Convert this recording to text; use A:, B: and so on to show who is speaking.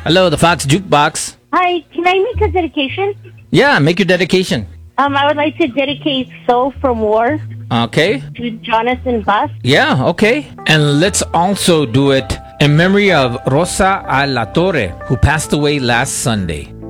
A: Hello, the Fox Jukebox.
B: Hi, can I make a dedication?
A: Yeah, make your dedication.
B: I would like to dedicate Soul from War
A: Okay.
B: to Jonathan Bus.
A: Yeah, okay. And let's also do it in memory of Rosa Alatorre, who passed away last Sunday.